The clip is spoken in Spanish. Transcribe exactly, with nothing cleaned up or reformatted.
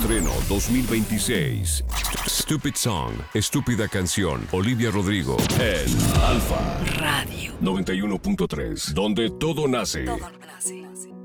Estreno dos mil veintiséis. Stupid Song, estúpida canción. Olivia Rodrigo en Alfa Radio noventa y uno punto tres, donde todo nace. Todo nace.